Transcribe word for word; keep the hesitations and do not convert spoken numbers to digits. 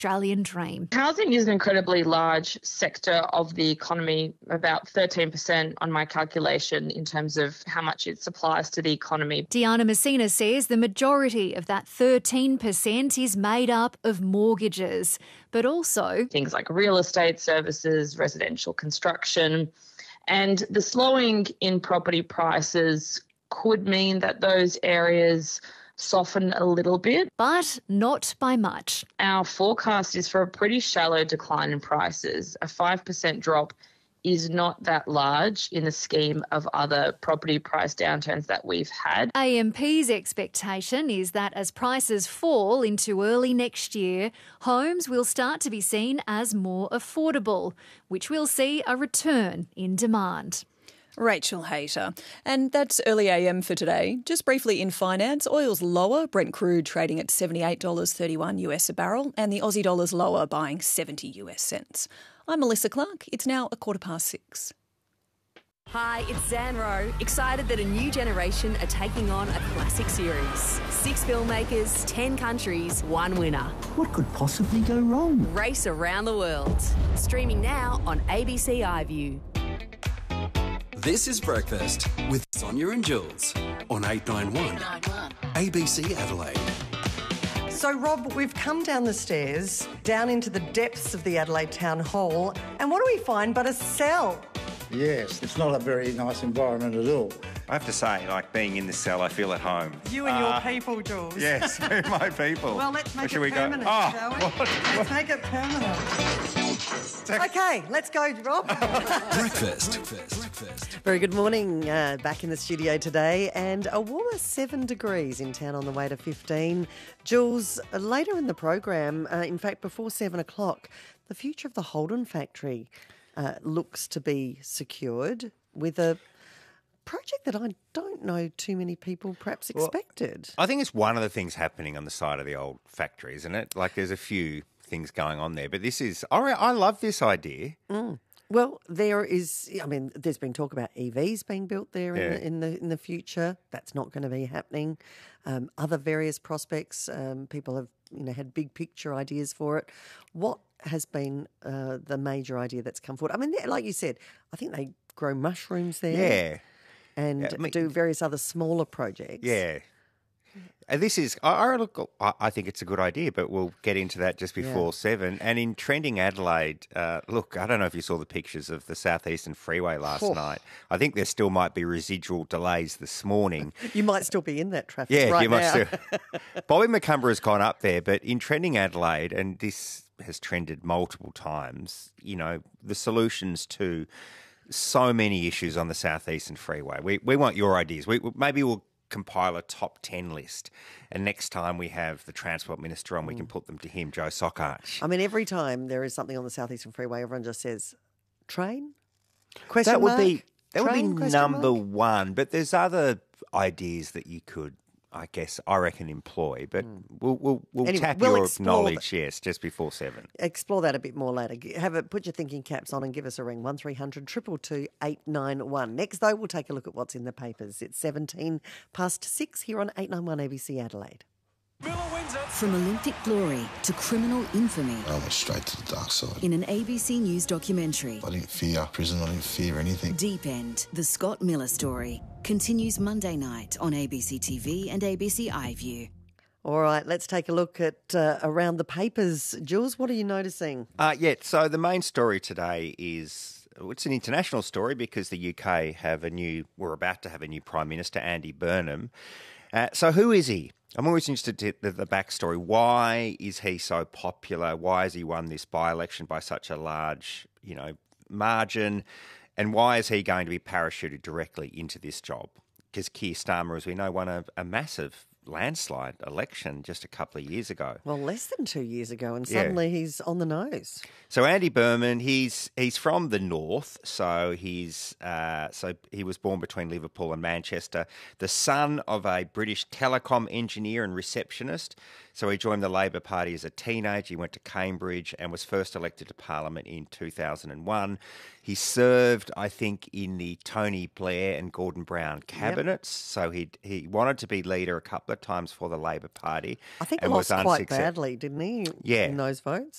Australian dream. Housing is an incredibly large sector of the economy, about thirteen percent on my calculation in terms of how much it supplies to the economy. Diana Messina says the majority of that thirteen percent is made up of mortgages, but also things like real estate services, residential construction, and the slowing in property prices could mean that those areas soften a little bit. But not by much. Our forecast is for a pretty shallow decline in prices. A five percent drop is not that large in the scheme of other property price downturns that we've had. A M P's expectation is that as prices fall into early next year, homes will start to be seen as more affordable, which will see a return in demand. Rachel Hayter. And that's Early A M for today. Just briefly in finance, oil's lower, Brent crude trading at seventy-eight dollars thirty-one US a barrel, and the Aussie dollar's lower, buying seventy US cents. I'm Melissa Clark. It's now a quarter past six. Hi, it's Zan Rowe. Excited that a new generation are taking on a classic series. Six filmmakers, ten countries, one winner. What could possibly go wrong? Race around the world. Streaming now on A B C iView. This is Breakfast with Sonia and Jules on eight nine one A B C Adelaide. So, Rob, we've come down the stairs, down into the depths of the Adelaide Town Hall, and what do we find but a cell? Yes, it's not a very nice environment at all. I have to say, like being in this cell, I feel at home. You and uh, your people, Jules. Yes, my people. Well, let's make Where it should permanent, we go? Oh, shall we? what? Let's What? make it permanent. Okay, let's go, Rob. Breakfast. Breakfast. Very good morning. Uh, back in the studio today, and a warmer seven degrees in town on the way to fifteen. Jules, uh, later in the program, uh, in fact, before seven o'clock, the future of the Holden factory uh, looks to be secured with a project that I don't know too many people perhaps expected. I think it's one of the things happening on the side of the old factory, isn't it? Like there's a few things going on there, but this is, I, I love this idea. Mm. Well, there is, I mean, there's been talk about E Vs being built there Yeah. in, the, in the in the future. That's not going to be happening. Um, other various prospects, um, people have, you know, had big picture ideas for it. What has been uh, the major idea that's come forward? I mean, like you said, I think they grow mushrooms there. Yeah. And Yeah, I mean- do various other smaller projects. Yeah. And this is, I, I look, I I think it's a good idea, but we'll get into that just before Yeah. seven. And in trending Adelaide, uh, look, I don't know if you saw the pictures of the Southeastern Freeway last Oh. night. I think there still might be residual delays this morning. You might still be in that traffic Yeah, right you now. must have. Bobby McCumber has gone up there, but in trending Adelaide, and this has trended multiple times, you know, the solutions to so many issues on the Southeastern Freeway. We we want your ideas. We maybe we'll compile a top ten list, and next time we have the Transport Minister on, we can put them to him, Joe Sockarch. I mean, every time there is something on the Southeastern Freeway, everyone just says, train? Question That would mark? be that would Train? be Question number mark? one, but there's other ideas that you could, I guess, I reckon, employ. But we'll we'll, we'll Anyway, tap we'll your explore knowledge, yes, just before seven. Explore that a bit more later. G- Have a put your thinking caps on and give us a ring, one three hundred two two two eight nine one. Next, though, we'll take a look at what's in the papers. It's seventeen past six here on eight nine one A B C Adelaide. From Olympic glory to criminal infamy I went straight to the dark side. in an A B C News documentary. I didn't fear prison, I didn't fear anything. Deep End, the Scott Miller story, continues Monday night on A B C T V and A B C iView. All right, let's take a look at uh, around the papers. Jules, what are you noticing? Uh, yeah, so the main story today is, it's an international story because the U K have a new, we're about to have a new Prime Minister, Andy Burnham. Uh, so who is he? I'm always interested in the, the backstory. Why is he so popular? Why has he won this by-election by such a large, you know, margin? And why is he going to be parachuted directly into this job? Because Keir Starmer, as we know, won a, a massive landslide election just a couple of years ago. Well, less than two years ago, and Yeah. suddenly he's on the nose. So Andy Burnham, he's he's from the north. So he's uh, so he was born between Liverpool and Manchester, the son of a British telecom engineer and receptionist. So he joined the Labor Party as a teenager. He went to Cambridge and was first elected to Parliament in two thousand one. He served, I think, in the Tony Blair and Gordon Brown cabinets. Yep. So he he wanted to be leader a couple of times for the Labor Party. I think and lost was quite unsuccessful. badly, didn't he? Yeah. In those votes.